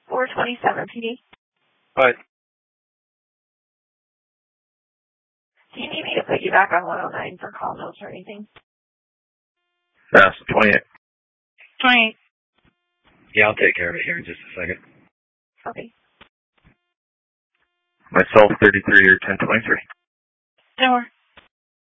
427 PD. Hi. Do you need me to put you back on 109 for call notes or anything? That's 28. 28. Yeah, I'll take care of it here in just a second. Okay. Myself, 33 or 1023. Sure.